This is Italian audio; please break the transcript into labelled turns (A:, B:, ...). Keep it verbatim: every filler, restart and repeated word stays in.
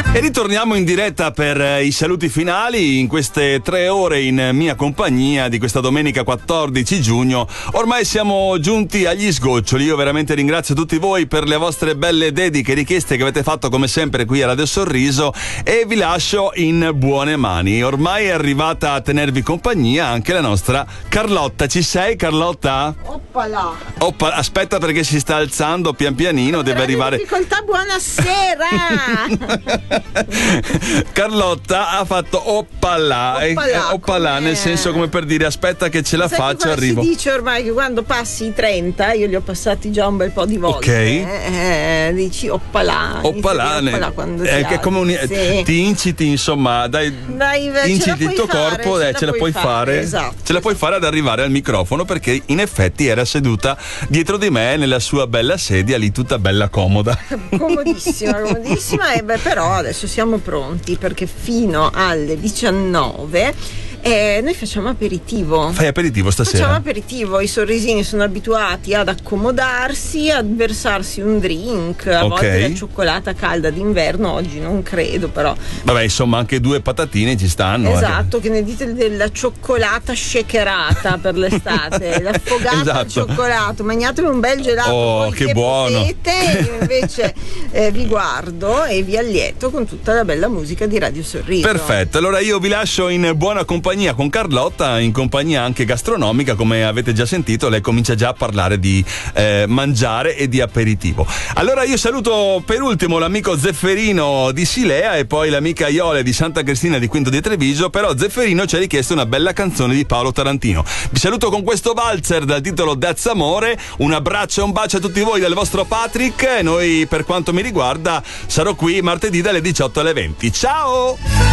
A: E ritorniamo in diretta per eh, i saluti finali in queste tre ore in mia compagnia di questa domenica quattordici giugno. Ormai siamo giunti agli sgoccioli. Io veramente ringrazio tutti voi per le vostre belle dediche e richieste che avete fatto come sempre qui a Radio Sorriso e vi lascio in buone mani. Ormai è arrivata a tenervi compagnia anche la nostra Carlotta. Ci sei, Carlotta?
B: Oppala.
A: Oppa, aspetta perché si sta alzando pian pianino, deve arrivare.
B: Difficoltà, buonasera.
A: Carlotta ha fatto oppalà,
B: Oppalà,
A: oppalà nel senso come per dire aspetta che ce la
B: Sai
A: faccio,
B: che
A: arrivo.
B: Si dice ormai che quando passi i trenta, io li ho passati già un bel po' di volte.
A: Ok.
B: Eh, dici oppalà.
A: Oppalà,
B: oppalà quando
A: è
B: ti
A: che è come un,
B: sì.
A: ti inciti, insomma, dai,
B: Dai,
A: inciti il tuo
B: fare,
A: corpo,
B: ce
A: eh,
B: la
A: ce la puoi fare, fare
B: esatto.
A: ce la puoi fare ad arrivare al microfono, perché in effetti era seduta dietro di me nella sua bella sedia lì, tutta bella comoda.
B: Comodissima, comodissima. E beh, però adesso siamo pronti perché fino alle diciannove Eh, noi facciamo aperitivo.
A: Fai aperitivo stasera?
B: Facciamo aperitivo, i sorrisini sono abituati ad accomodarsi, a versarsi un drink, a
A: Ok.
B: volte la cioccolata calda d'inverno, oggi non credo però.
A: Vabbè, insomma, anche due patatine ci stanno.
B: Esatto,
A: anche.
B: che ne dite della cioccolata shakerata per l'estate, l'affogata
A: Esatto.
B: al cioccolato, mangiatevi un bel gelato,
A: Oh,
B: voi
A: che
B: che
A: buono.
B: potete, io invece eh, vi guardo e vi allieto con tutta la bella musica di Radio Sorriso.
A: Perfetto, allora io vi lascio in buona compagnia con Carlotta, in compagnia anche gastronomica, come avete già sentito, lei comincia già a parlare di eh, mangiare e di aperitivo. Allora io saluto per ultimo l'amico Zefferino di Silea e poi l'amica Iole di Santa Cristina di Quinto di Treviso, però Zefferino ci ha richiesto una bella canzone di Paolo Tarantino. Vi saluto con questo valzer dal titolo That's Amore, un abbraccio e un bacio a tutti voi dal vostro Patrick e noi, per quanto mi riguarda, sarò qui martedì dalle diciotto alle venti. Ciao!